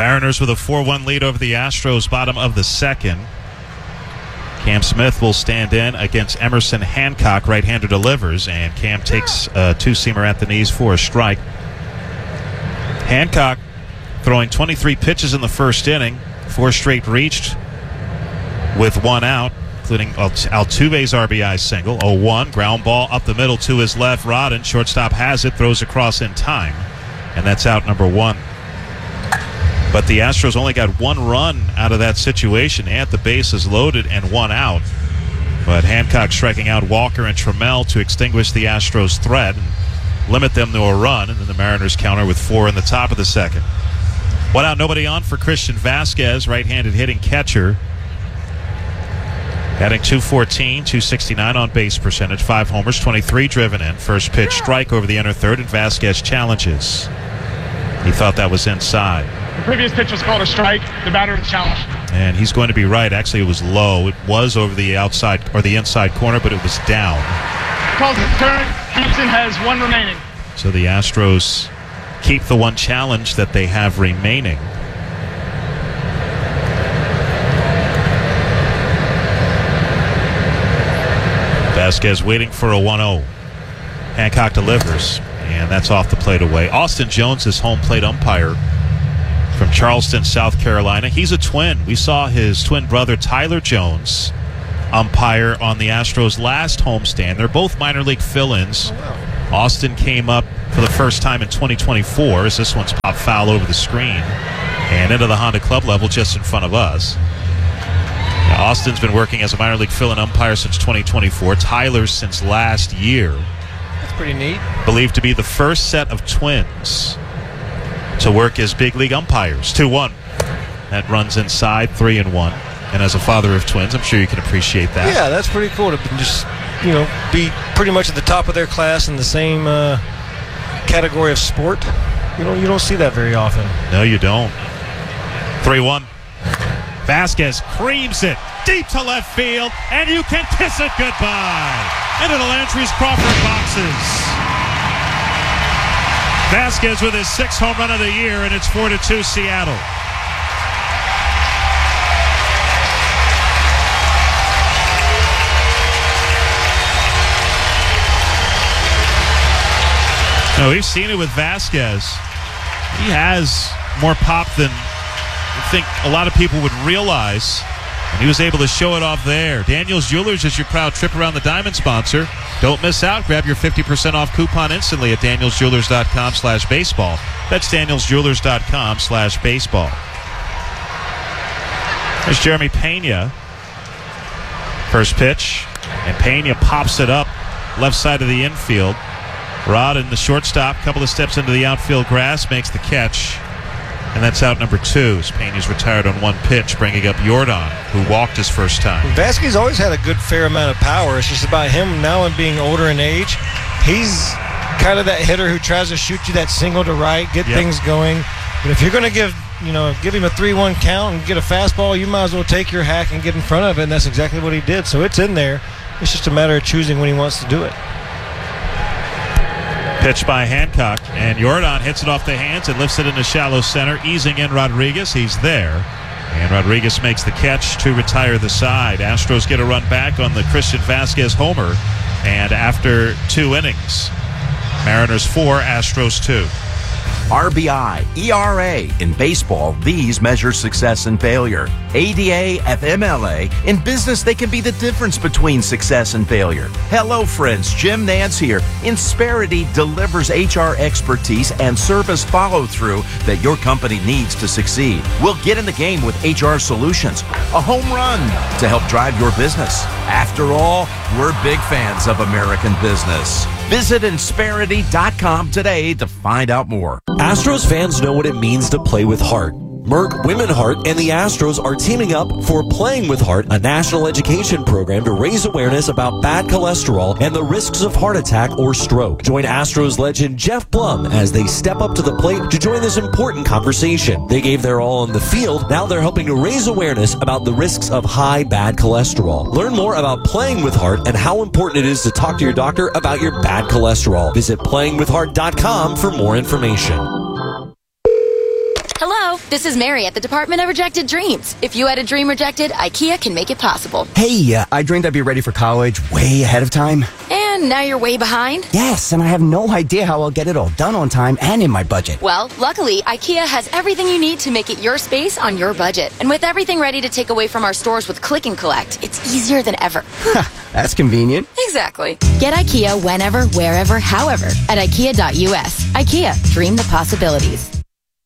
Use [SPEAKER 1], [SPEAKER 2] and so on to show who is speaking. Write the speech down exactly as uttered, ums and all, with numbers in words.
[SPEAKER 1] Mariners with a four one lead over the Astros, bottom of the second. Cam Smith will stand in against Emerson Hancock. Right-hander delivers, and Cam takes a two-seamer at the knees for a strike. Hancock throwing twenty-three pitches in the first inning, four straight reached with one out, including Altuve's R B I single. oh one, ground ball up the middle to his left. Rodden, shortstop has it, throws across in time, and that's out number one. But the Astros only got one run out of that situation. At the bases loaded and one out. But Hancock striking out Walker and Trammell to extinguish the Astros' threat and limit them to a run. And then the Mariners counter with four in the top of the second. One out, nobody on for Christian Vasquez, right-handed hitting catcher. Batting two fourteen, two sixty-nine on base percentage, five homers, twenty-three driven in. First pitch strike over the inner third, and Vasquez challenges. He thought that was inside.
[SPEAKER 2] The previous pitch was called a strike. The batter challenged.
[SPEAKER 1] And he's going to be right. Actually, it was low. It was over the outside or the inside corner, but it was down.
[SPEAKER 2] Calls it turn. Hampson has one remaining.
[SPEAKER 1] So the Astros keep the one challenge that they have remaining. Vasquez waiting for a one oh. Hancock delivers, and that's off the plate away. Austin Jones is home plate umpire from Charleston, South Carolina. He's a twin. We saw his twin brother Tyler Jones umpire on the Astros' last homestand. They're both minor league fill-ins. Oh, wow. Austin came up for the first time in twenty twenty-four as this one's popped foul over the screen and into the Honda Club level just in front of us. Now, Austin's been working as a minor league fill-in umpire since twenty twenty-four. Tyler's since last year.
[SPEAKER 3] That's pretty neat.
[SPEAKER 1] Believed to be the first set of twins to work as big league umpires. two one. That runs inside, three and one. And as a father of twins, I'm sure you can appreciate that.
[SPEAKER 3] Yeah, that's pretty cool to just, you know, be pretty much at the top of their class in the same uh, category of sport. You know, you don't see that very often.
[SPEAKER 1] No, you don't. three one. Vasquez creams it deep to left field, and you can kiss it goodbye. Into the Landry's Crawford boxes. Vasquez with his sixth home run of the year, and it's four to two Seattle. No, we've seen it with Vasquez. He has more pop than I think a lot of people would realize, and he was able to show it off there. Daniels Jewelers is your proud trip around the diamond sponsor. Don't miss out. Grab your fifty percent off coupon instantly at danielsjewelers.com slash baseball. That's danielsjewelers.com slash baseball. There's Jeremy Pena. First pitch, and Pena pops it up left side of the infield. Rod in the shortstop, couple of steps into the outfield grass, makes the catch. And that's out number two. Pena's retired on one pitch, bringing up Jordan, who walked his first time.
[SPEAKER 3] Vasquez always had a good fair amount of power. It's just about him now and being older in age. He's kind of that hitter who tries to shoot you that single to right, get yep. things going. But if you're going to give, you know, give him a three one count and get a fastball, you might as well take your hack and get in front of it, and that's exactly what he did. So it's in there. It's just a matter of choosing when he wants to do it.
[SPEAKER 1] Pitch by Hancock, and Jordan hits it off the hands and lifts it into shallow center, easing in Rodriguez. He's there, and Rodriguez makes the catch to retire the side. Astros get a run back on the Christian Vasquez homer, and after two innings, Mariners four, Astros two.
[SPEAKER 4] R B I, E R A. In baseball, these measure success and failure. A D A, F M L A. In business, they can be the difference between success and failure. Hello, friends. Jim Nance here. Insperity delivers H R expertise and service follow-through that your company needs to succeed. We'll get in the game with H R solutions, a home run to help drive your business. After all, we're big fans of American business. Visit Insperity dot com today to find out more.
[SPEAKER 5] Astros fans know what it means to play with heart. Merck Women Heart and the Astros are teaming up for Playing with Heart, a national education program to raise awareness about bad cholesterol and the risks of heart attack or stroke. Join Astros legend Jeff Blum as they step up to the plate to join this important conversation. They gave their all on the field. Now they're helping to raise awareness about the risks of high bad cholesterol. Learn more about Playing with Heart and how important it is to talk to your doctor about your bad cholesterol. Visit playing with heart dot com for more information.
[SPEAKER 6] Hello, this is Mary at the Department of Rejected Dreams. If you had a dream rejected, IKEA can make it possible.
[SPEAKER 7] Hey, uh, I dreamed I'd be ready for college way ahead of time.
[SPEAKER 6] And now you're way behind?
[SPEAKER 7] Yes, and I have no idea how I'll get it all done on time and in my budget.
[SPEAKER 6] Well, luckily, IKEA has everything you need to make it your space on your budget. And with everything ready to take away from our stores with Click and Collect, it's easier than ever.
[SPEAKER 7] That's convenient.
[SPEAKER 6] Exactly. Get IKEA whenever, wherever, however at ikea dot U S. IKEA, dream the possibilities.